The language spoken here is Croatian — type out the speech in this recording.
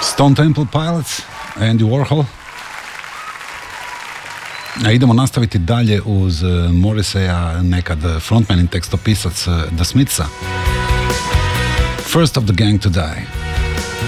Stone Temple Pilots, Andy Warhol. A idemo nastaviti dalje uz Morrisseya, nekad frontman i tekstopisac The Smithsa. First of the Gang to Die.